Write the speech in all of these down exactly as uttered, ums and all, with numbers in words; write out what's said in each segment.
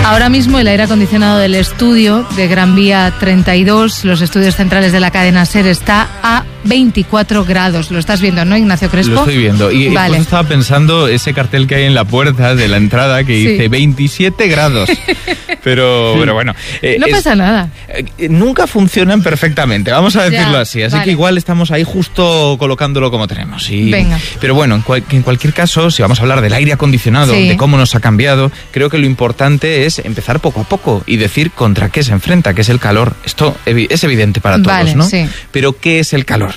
Ahora mismo el aire acondicionado del estudio de Gran Vía treinta y dos, los estudios centrales de la cadena SER, está a veinticuatro grados. Lo estás viendo, ¿no, Ignacio Crespo? Lo estoy viendo. Y vale. Pues estaba pensando ese cartel que hay en la puerta de la entrada que sí. dice veintisiete grados. Pero, pero bueno. Eh, no es, pasa nada. Eh, nunca funcionan perfectamente, vamos a decirlo ya, así. Así vale. que igual estamos ahí justo colocándolo como tenemos. Y, Venga. Pero bueno, en, cual, en cualquier caso, si vamos a hablar del aire acondicionado, sí. de cómo nos ha cambiado, creo que lo importante es empezar poco a poco y decir contra qué se enfrenta, que es el calor. Esto es evidente para todos, vale, ¿no? Sí. Pero ¿qué es el calor?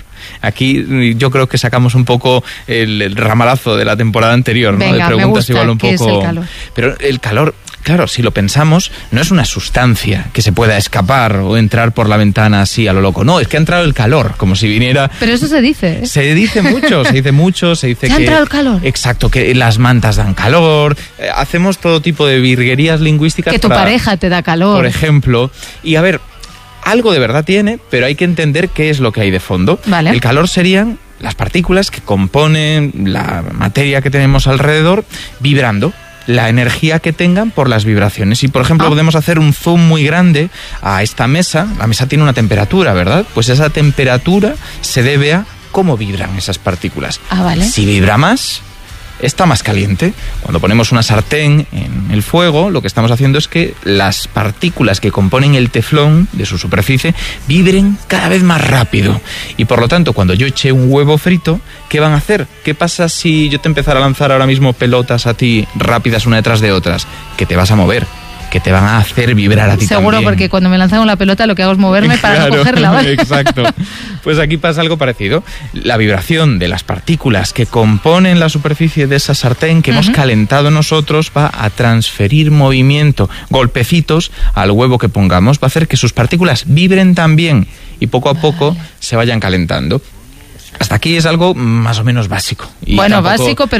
Aquí yo creo que sacamos un poco el, el ramalazo de la temporada anterior, ¿no? Venga, de preguntas me gusta. igual un ¿Qué poco. es el calor? Pero el calor, claro, si lo pensamos, no es una sustancia que se pueda escapar o entrar por la ventana así a lo loco. No, es que ha entrado el calor, como si viniera. Pero eso se dice, ¿eh? Se dice mucho, se dice mucho, se dice ¿Se que. ha entrado el calor? Exacto, que las mantas dan calor. Eh, hacemos todo tipo de virguerías lingüísticas. Que tu para, pareja te da calor. Por ejemplo. Y a ver. Algo de verdad tiene, pero hay que entender qué es lo que hay de fondo. Vale. El calor serían las partículas que componen la materia que tenemos alrededor vibrando, la energía que tengan por las vibraciones. Y, por ejemplo, ah. podemos hacer un zoom muy grande a esta mesa. La mesa tiene una temperatura, ¿verdad? Pues esa temperatura se debe a cómo vibran esas partículas. Ah, vale. Si vibra más, está más caliente. Cuando ponemos una sartén en el fuego, lo que estamos haciendo es que las partículas que componen el teflón de su superficie vibren cada vez más rápido. Y por lo tanto, cuando yo eche un huevo frito, ¿qué van a hacer? ¿Qué pasa si yo te empezara a lanzar ahora mismo pelotas a ti rápidas una detrás de otras? Que te vas a mover, que te van a hacer vibrar a ti Seguro, también. porque cuando me lanzan la pelota lo que hago es moverme para claro, no cogerla, ¿vale? Exacto. Pues aquí pasa algo parecido. La vibración de las partículas que componen la superficie de esa sartén que uh-huh. hemos calentado nosotros va a transferir movimiento, golpecitos al huevo que pongamos, va a hacer que sus partículas vibren también y poco a vale. poco se vayan calentando. Hasta aquí es algo más o menos básico. Y bueno, tampoco... básico, pero